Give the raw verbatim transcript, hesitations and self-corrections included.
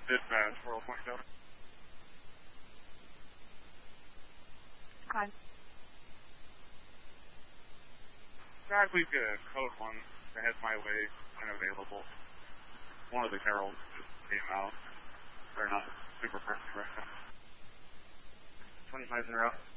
Dispatch, World twenty-seven. Okay. God, please get a code one that has my way unavailable. One of the heralds just came out. They're not super friendly right now. twenty-five zero.